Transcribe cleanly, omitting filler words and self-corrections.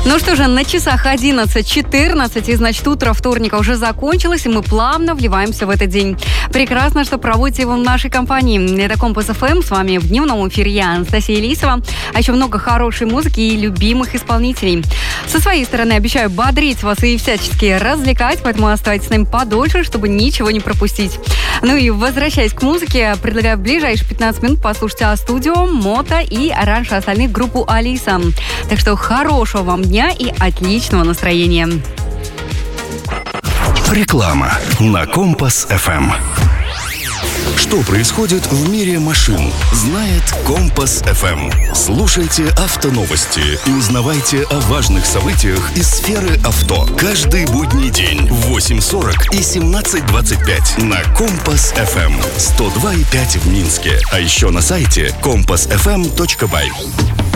Ну что же, на часах 11:14, и значит, утро вторника уже закончилось, и мы плавно вливаемся в этот день. Прекрасно, что проводите его в нашей компании. Это Компас ФМ, с вами в дневном эфире я, Анастасия Лисова, а еще много хорошей музыки и любимых исполнителей. Со своей стороны обещаю бодрить вас и всячески развлекать, поэтому оставайтесь с нами подольше, чтобы ничего не пропустить. Ну и возвращаясь к музыке, предлагаю в ближайшие 15 минут послушать А-студио, Мото и раньше остальных группу Алиса. Так что хорошего вам дня и отличного настроения. Реклама на Компас ФМ. Что происходит в мире машин, знает Компас ФМ. Слушайте автоновости и узнавайте о важных событиях из сферы авто. Каждый будний день в 8:40 и 17:25 на Компас ФМ. 102,5 в Минске. А еще на сайте compassfm.by.